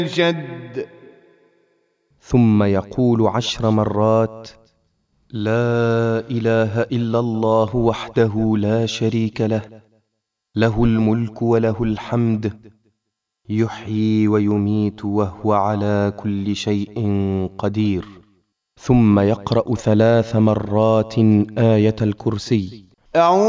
الجد. ثم يقول 10 مرات: لا إله إلا الله وحده لا شريك له، له الملك وله الحمد، يحيي ويميت وهو على كل شيء قدير. ثم يقرأ 3 مرات آية الكرسي.